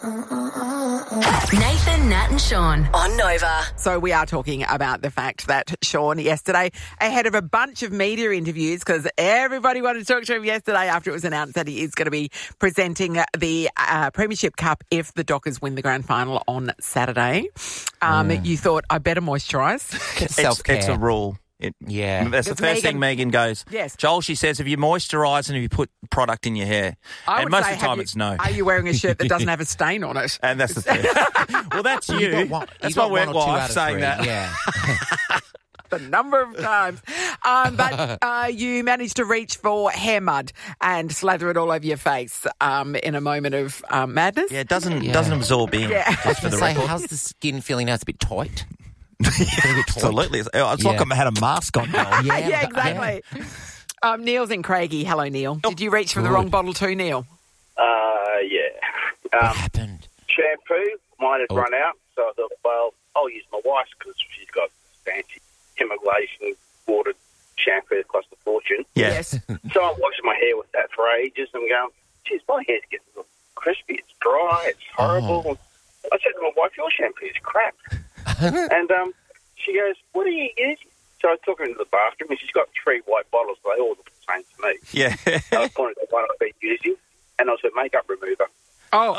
Nathan, Nat and Sean on Nova. So we are talking about the fact that Sean yesterday, ahead of a bunch of media interviews, because everybody wanted to talk to him yesterday after it was announced that he is going to be presenting the Premiership Cup if the Dockers win the grand final on Saturday. You thought, I better moisturise. It's a rule. That's the first thing Megan goes. Yes. Joel, she says, have you moisturised and have you put product in your hair? I and would most say, of the time it's no. Are you wearing a shirt that doesn't have a stain on it? And that's the thing. Well, that's you. That's my wet wife saying that. Yeah. The number of times. But you managed to reach for hair mud and slather it all over your face in a moment of madness. Yeah, it doesn't absorb in. Yeah. Just for the record. How's the skin feeling now? It's a bit tight. Absolutely. It's like I had a mask on. Yeah, exactly. Neil's in Craigie. Hello, Neil. Did you reach for the wrong bottle too, Neil? Yeah. What happened? Shampoo, mine had run out, so I thought, well, I'll use my wife's because she's got fancy Himalayan watered shampoo that costs a fortune. Yeah. Yes. So I'm washing my hair with that for ages, and I'm going, geez, my hair's getting a little crispy, it's dry, it's horrible. I said to my wife, your shampoo is crap. And she goes, what are you using? So I took her into the bathroom, and she's got 3 white bottles, but they all look the same to me. Yeah. I pointed to one I've been using, and I was her makeup remover. Oh.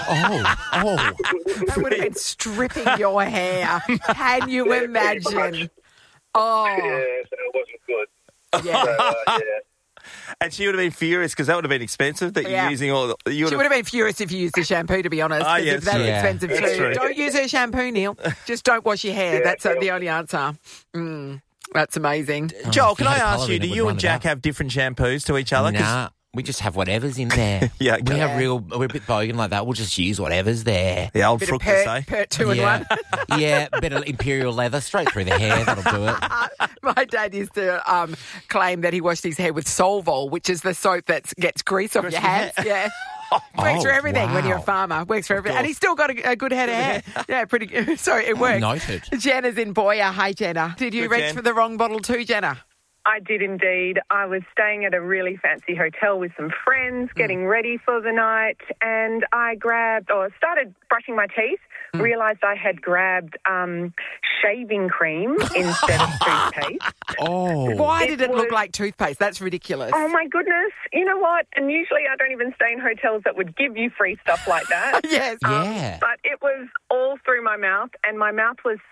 Oh. That would have been stripping your hair. Can you imagine? Oh. Yeah, so it wasn't good. Yeah. So, yeah. And she would have been furious because that would have been expensive that you're using all the... She would have been furious if you used the shampoo, to be honest. Oh, If that's expensive That's too. true. Don't use her shampoo, Neil. Just don't wash your hair. Yeah, That's the only answer. That's amazing. Joel, can I if you had a ask colour you, in do it, you would and run Jack it up. have different shampoos to each other? 'Cause- Nah, we just have whatever's in there. Yeah, We okay. have we're a bit bogan like that. We'll just use whatever's there. The old Bit of fructus, eh? pert 2 in 1. Yeah, a bit of imperial leather straight through the hair. That'll do it. My dad used to claim that he washed his hair with Solvol, which is the soap that gets grease off your hands. Yeah. Works for everything when you're a farmer. Works for everything. And he's still got a good head of hair. Yeah, pretty good. So it works. Noted. Jenna's in Boyer. Hi, Jenna. Did you Good, reach Jen. for the wrong bottle too, Jenna? I did indeed. I was staying at a really fancy hotel with some friends, getting ready for the night, and I started brushing my teeth, realised I had grabbed shaving cream instead of toothpaste. Oh. Why It did it look was- like toothpaste? That's ridiculous. Oh, my goodness. You know what? And usually I don't even stay in hotels that would give you free stuff like that. Yes. Yeah. But it was all through my mouth, and my mouth was